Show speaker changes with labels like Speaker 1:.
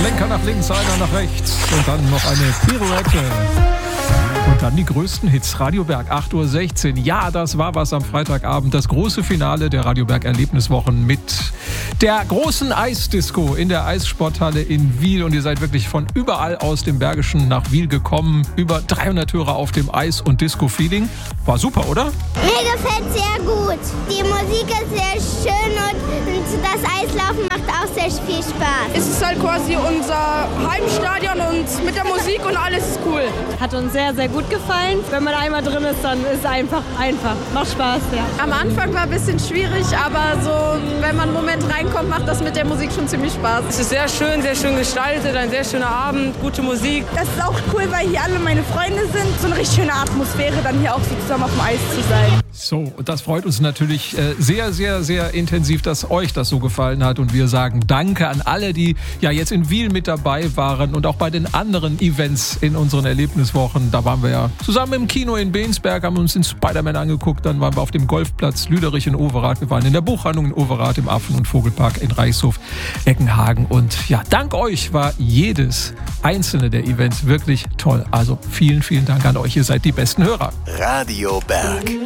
Speaker 1: Lenker nach links, einer nach rechts und dann noch eine Pirouette. Und dann die größten Hits. Radio Berg, 8.16 Uhr. Ja, das war was am Freitagabend. Das große Finale der Radio Berg Erlebniswochen mit der großen Eisdisco in der Eissporthalle in Wil. Und ihr seid wirklich von überall aus dem Bergischen nach Wil gekommen. Über 300 Hörer auf dem Eis- und Disco-Feeling. War super, oder?
Speaker 2: Mir gefällt sehr gut. Die Musik ist sehr schön und das Eislaufen macht auch sehr viel Spaß.
Speaker 3: Es ist halt quasi unser Heimstadion und mit der Musik und alles ist cool.
Speaker 4: Hat uns sehr, sehr gut gefallen. Wenn man einmal drin ist, dann ist es einfach. Macht Spaß, ja.
Speaker 3: Am Anfang war ein bisschen schwierig, aber so, wenn man einen Moment reinkommt, macht das mit der Musik schon ziemlich Spaß.
Speaker 5: Es ist sehr schön gestaltet, ein sehr schöner Abend, gute Musik.
Speaker 6: Das ist auch cool, weil hier alle meine Freunde sind. So eine richtig schöne Atmosphäre, dann hier auch so zusammen auf dem Eis zu sein.
Speaker 1: So, und das freut uns natürlich sehr, sehr, sehr intensiv, dass euch das so gefallen hat. Und wir sagen Danke an alle, die ja jetzt in Wil mit dabei waren und auch bei den anderen Events in unseren Erlebniswochen. Da waren wir ja zusammen im Kino in Bensberg, haben uns den Spider-Man angeguckt. Dann waren wir auf dem Golfplatz Lüderich in Overath. Wir waren in der Buchhandlung in Overath, im Affen- und Vogelpark in Reichshof, Eckenhagen. Und ja, dank euch war jedes einzelne der Events wirklich toll. Also vielen, vielen Dank an euch. Ihr seid die besten Hörer.
Speaker 7: Radio Berg.